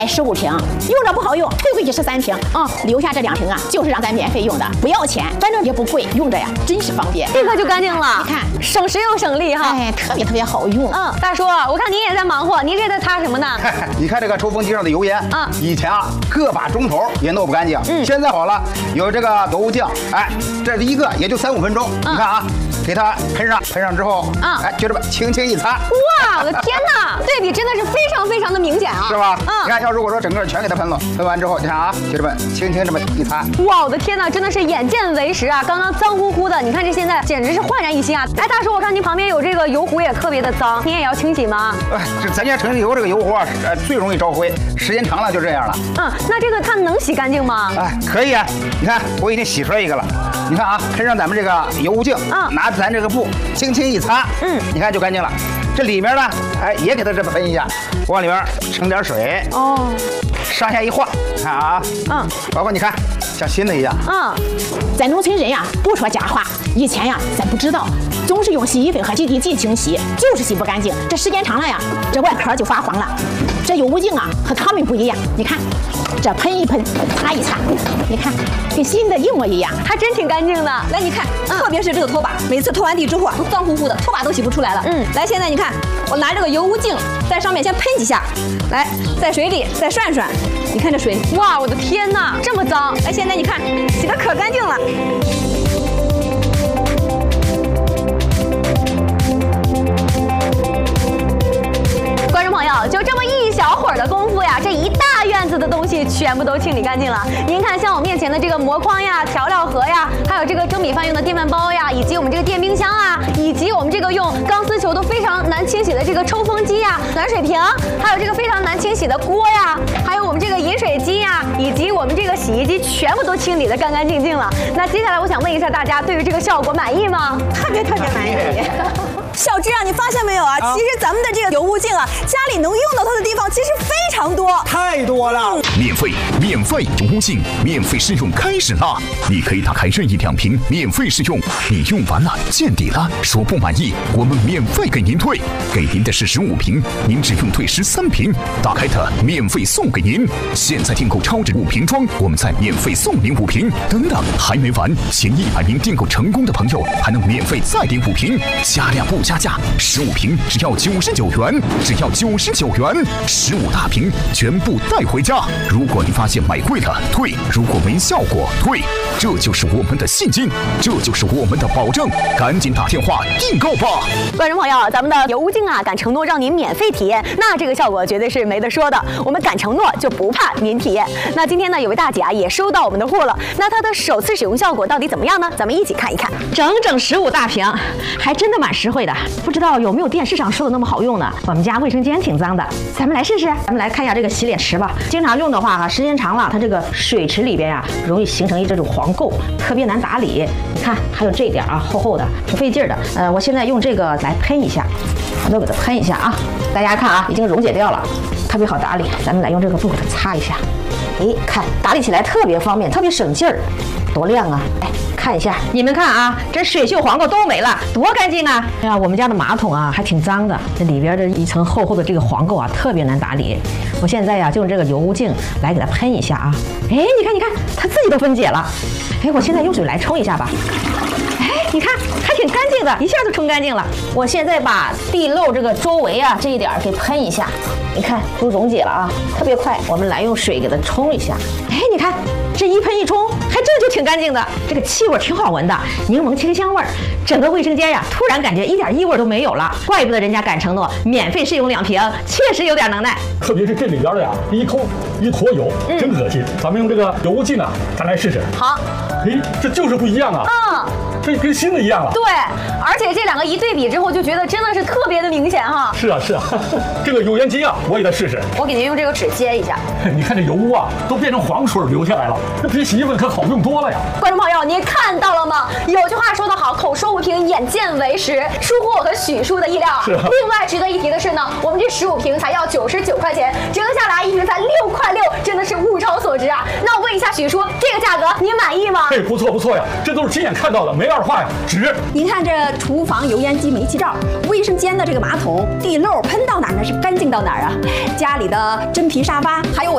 15瓶，用着不好用，退回去13瓶啊，留下这2瓶啊，就是让咱免费用的，不要钱，反正也不贵，用着呀真是方便， 立刻就干净了。 你看， 省时又省力哈。 哎，特别好用。 大叔，我看您也在忙活，您这在擦什么呢？ 你看这个抽风机上的油烟，以前啊个把钟头也弄不干净，现在好了，有这个油污镜，哎，这一个也就3、5分钟，你看啊。给它喷上之后，哎，就这么轻轻一擦， 哇，我的天哪，对比真的是非常的明显啊， 是吧？你看，要如果说整个全给它喷了，喷完之后，你看啊，就这么轻轻这么一擦， 哇，我的天哪，真的是眼见为实啊！刚刚脏乎乎的，你看这现在简直是焕然一新啊！哎，大叔，我看您旁边有这个油壶也特别的脏，您也要清洗吗？ 这咱家城市油这个油壶啊，最容易招灰，时间长了就这样了。 那这个它能洗干净吗？ 哎，可以啊，你看我已经洗出来一个了，你看啊，喷上咱们这个油污镜，拿咱这个布轻轻一擦，你看就干净了。这里面呢，哎，也给它这么喷一下，往里面盛点水，上下一晃，看啊，包括你看像新的一样， 咱农村人呀，不说假话，以前呀，咱不知道，总是用洗衣粉和洗涤剂清洗，就是洗不干净。这时间长了呀，这外壳就发黄了。这油污镜啊，和他们不一样，你看，这喷一喷，擦一擦，你看跟新的一模一样， 还真挺干净的。 来，你看，特别是这个拖把，每次拖完地之后啊，都脏乎乎的，拖把都洗不出来了。来，现在你看，我拿这个油污镜在上面先喷几下，来，在水里再涮涮，你看这水， 哇，我的天哪，这么脏！ 哎，现在你看，洗得可干净了。 观众朋友，就这么一小会儿的功夫呀，这一大院子的东西全部都清理干净了。您看，像我面前的这个膜筐呀、调料盒呀，还有这个蒸米饭用的电饭煲呀，以及我们这个电冰箱啊，以及我们这个用钢丝球都非常难清洗的这个抽风机呀、暖水瓶，还有这个非常难清洗的锅呀，还有我们这个饮水机呀，以及我们这个洗衣机，全部都清理得干干净净了。那接下来我想问一下大家，对于这个效果满意吗？ 特别满意。小芝啊，你发现没有啊？其实咱们的这个油污镜啊，家里能用到它的地方其实非常多， 太多了。免费油污镜免费试用开始啦！你可以打开任意2瓶免费试用，你用完了见底了，说不满意，我们免费给您退，给您的是15瓶，您只用退13瓶，打开它免费送给您。现在订购超值5瓶装，我们再免费送您5瓶。等等，还没完，前100名订购成功的朋友还能免费再订5瓶，加量不加价，15瓶只要99元，只要99元，15大瓶全部带回家。如果你发现买贵了退，如果没效果退，这就是我们的信心，这就是我们的保证，赶紧打电话订购吧。 观众朋友，咱们的油污镜啊，敢承诺让您免费体验，那这个效果绝对是没得说的。我们敢承诺，就不怕您体验。那今天呢，有位大姐啊也收到我们的货了，那她的首次使用效果到底怎么样呢？咱们一起看一看。 整15大瓶，还真的蛮实惠的。不知道有没有电视上说的那么好用呢？我们家卫生间挺脏的，咱们来试试。咱们来看一下这个洗脸池吧。经常用的话时间长了，它这个水池里边呀，容易形成这种黄垢，特别难打理。你看，还有这一点啊，厚厚的，挺费劲的。我现在用这个来喷一下，都给它喷一下啊。大家看啊，已经溶解掉了，特别好打理。咱们来用这个布给它擦一下。哎，看打理起来特别方便，特别省劲儿，多亮啊！哎，看一下，你们看啊，这水锈黄垢都没了，多干净啊！哎呀，我们家的马桶啊还挺脏的，这里边的一层厚厚的这个黄垢啊，特别难打理。我现在呀就用这个油污镜来给它喷一下啊。哎，你看，它自己都分解了。哎，我现在用水来冲一下吧。哎，你看还挺干净的，一下就冲干净了。我现在把地漏这个周围啊这一点给喷一下，你看都溶解了啊，特别快。我们来用水给它冲一下。哎，你看这一喷一冲，还真就挺干净的。这个气味挺好闻的，柠檬清香味儿，整个卫生间呀，突然感觉一点异味都没有了。怪不得人家敢承诺免费试用2瓶，确实有点能耐。 特别是这里边的呀，一抠一坨油，真恶心。咱们用这个油污镜啊，咱来试试。 好。 哎，这就是不一样啊。这跟新的一样了。 对，而且这2个一对比之后，就觉得真的是特别的明显哈。 是啊，这个油烟机啊，我也得试试。 我给您用这个纸接一下。 你看这油污啊，都变成黄水流下来了，这比洗衣粉可好用多了呀。 观众朋友，您看到了吗？有句话说得好，口说无凭，眼见为实，出乎我和许叔的意料。 是。 另外值得一提的是呢，我们这15瓶才要99块钱，折合下来1瓶才6块6，真的是物超所值啊。那我问一下许叔，这个价格您满意吗？ 哎，不错呀，这都是亲眼看到的，没二话呀，值。 您看这厨房油烟机煤气罩，卫生间的这个马桶地漏喷到哪儿呢是干净到哪儿啊？家里的真皮沙发，还有我